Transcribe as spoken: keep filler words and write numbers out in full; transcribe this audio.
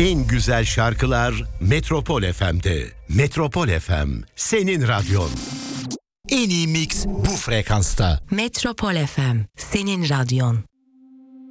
En güzel şarkılar Metropol F M'de. Metropol F M, senin radyon. En iyi mix bu frekansta. Metropol F M, senin radyon.